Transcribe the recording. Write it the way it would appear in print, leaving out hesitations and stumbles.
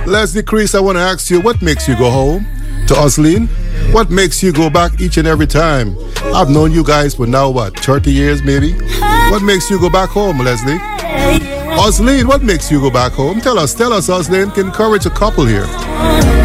Leslie Crease, I want to ask you, what makes you go home to Osleen? What makes you go back each and every time? I've known you guys for now, 30 years maybe? What makes you go back home, Leslie? Osleen, what makes you go back home? Tell us, Osleen. Encourage a couple here.